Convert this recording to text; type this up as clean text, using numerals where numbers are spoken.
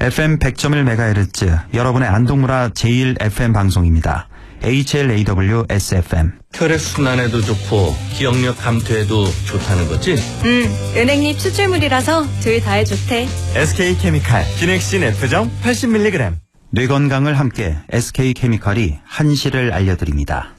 FM 100.1MHz, 여러분의 안동문화 제1FM 방송입니다. HLAW-SFM. 혈액순환에도 좋고 기억력 감퇴에도 좋다는 거지? 은행잎 추출물이라서 둘 다에 좋대. SK케미칼 기넥신 F정 80mg. 뇌 건강을 함께 SK케미칼이 한시를 알려드립니다.